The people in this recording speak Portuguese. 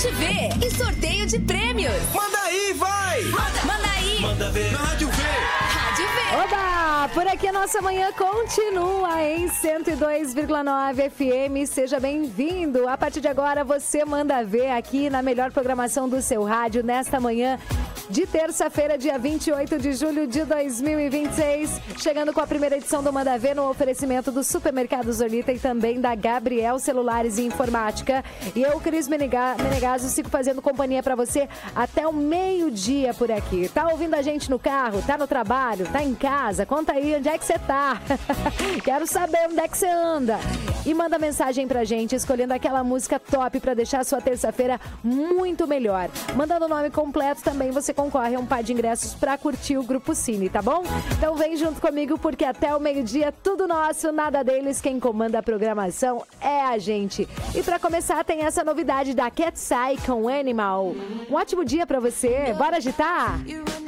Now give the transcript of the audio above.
Rede V e sorteio de prêmios. Manda aí, vai! Manda aí! Manda ver na Rádio V! Rádio V! Oba! Por aqui a nossa manhã continua em 102,9 FM. Seja bem-vindo. A partir de agora você manda ver aqui na melhor programação do seu rádio nesta manhã de terça-feira, dia 28 de julho de 2026. Chegando com a primeira edição do Manda Ver no oferecimento do Supermercado Zornita e também da Gabriel Celulares e Informática. E eu, Cris Menegaso, sigo fazendo companhia para você até o meio-dia por aqui. Tá ouvindo a gente no carro? Tá no trabalho? Tá em casa? Conta aí onde é que você tá. Quero saber onde é que você anda. E manda mensagem pra gente escolhendo aquela música top para deixar a sua terça-feira muito melhor. Mandando o nome completo também você concorre a um par de ingressos para curtir o Grupo Cine, tá bom? Então vem junto comigo porque até o meio-dia tudo nosso, nada deles, quem comanda a programação é a gente. E para começar tem essa novidade da Cat's Eye com Animal. Um ótimo dia para você, bora agitar?